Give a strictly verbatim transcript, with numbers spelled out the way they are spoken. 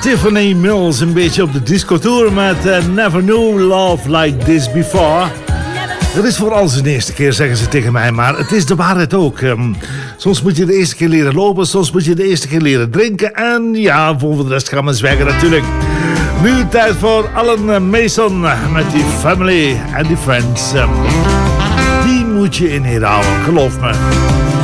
Tiffany Mills een beetje op de disco tour met uh, Never Knew Love Like This Before. Dat is vooral zijn eerste keer, zeggen ze tegen mij, maar het is de waarheid ook. Um, soms moet je de eerste keer leren lopen, soms moet je de eerste keer leren drinken. En ja, voor de rest gaan we zwijgen natuurlijk. Nu tijd voor Alan Mason met die Family and die Friends. Um, die moet je in herhalen, geloof me.